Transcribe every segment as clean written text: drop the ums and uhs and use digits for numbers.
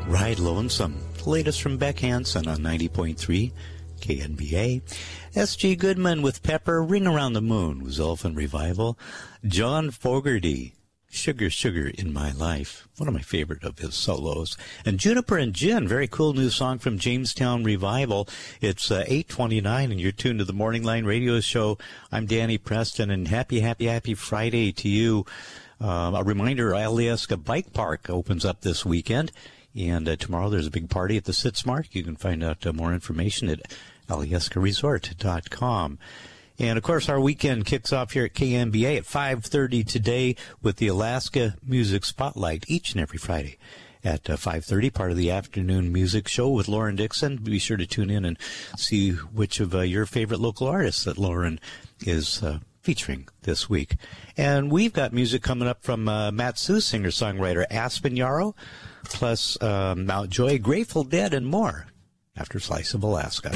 Ride Lonesome, the latest from Beck Hansen on 90.3 KNBA. S.G. Goodman with Pepper, Ring Around the Moon was Elephant Revival. John Fogerty, Sugar, Sugar in My Life, one of my favorite of his solos. And Juniper and Gin, very cool new song from Jamestown Revival. It's 8:29 and you're tuned to the Morning Line Radio Show. I'm Danny Preston, and happy Friday to you. A reminder, Alyeska Bike Park opens up this weekend. And tomorrow there's a big party at the Sitzmark. You can find out more information at alyeskaresort.com. And, of course, our weekend kicks off here at KNBA at 5:30 today with the Alaska Music Spotlight each and every Friday at 5:30, part of the afternoon music show with Lauren Dixon. Be sure to tune in and see which of your favorite local artists that Lauren is featuring this week. And we've got music coming up from Mat-Su, singer-songwriter Aspen Yarrow, plus Mount Joy, Grateful Dead, and more after Slice of Alaska.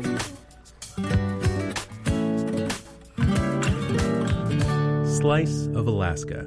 Slice of Alaska.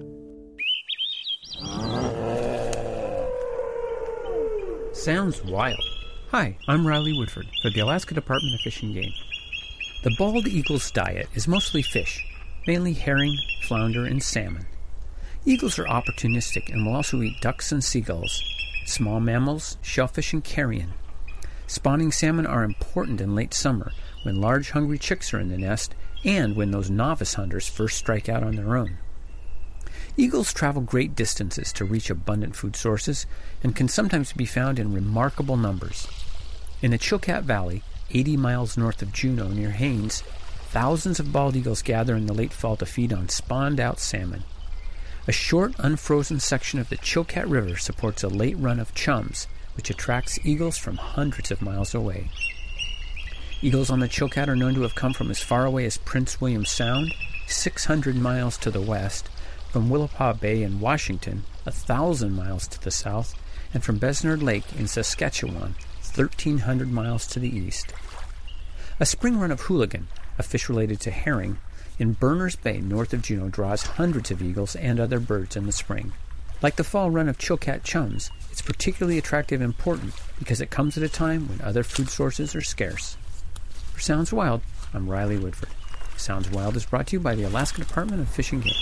Sounds wild. Hi, I'm Riley Woodford for the Alaska Department of Fish and Game. The bald eagle's diet is mostly fish, mainly herring, flounder, and salmon. Eagles are opportunistic and will also eat ducks and seagulls, small mammals, shellfish, and carrion. Spawning salmon are important in late summer when large hungry chicks are in the nest and when those novice hunters first strike out on their own. Eagles travel great distances to reach abundant food sources and can sometimes be found in remarkable numbers. In the Chilkat Valley, 80 miles north of Juneau near Haines, thousands of bald eagles gather in the late fall to feed on spawned-out salmon. A short, unfrozen section of the Chilkat River supports a late run of chums, which attracts eagles from hundreds of miles away. Eagles on the Chilkat are known to have come from as far away as Prince William Sound, 600 miles to the west, from Willapa Bay in Washington, 1,000 miles to the south, and from Besnard Lake in Saskatchewan, 1,300 miles to the east. A spring run of hooligan, a fish related to herring, in Berners Bay north of Juneau draws hundreds of eagles and other birds in the spring. Like the fall run of Chilkat chums, it's particularly attractive and important because it comes at a time when other food sources are scarce. For Sounds Wild, I'm Riley Woodford. Sounds Wild is brought to you by the Alaska Department of Fish and Game.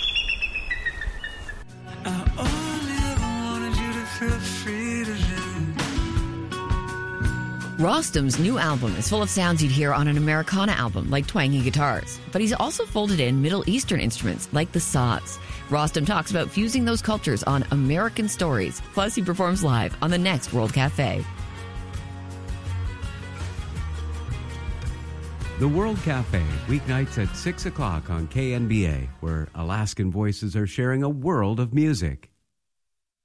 I only ever wanted you to feel free to live. Rostam's new album is full of sounds you'd hear on an Americana album, like twangy guitars. But he's also folded in Middle Eastern instruments, like the saz. Rostam talks about fusing those cultures on American Stories. Plus, he performs live on the next World Cafe. The World Cafe, weeknights at 6 o'clock on KNBA, where Alaskan voices are sharing a world of music.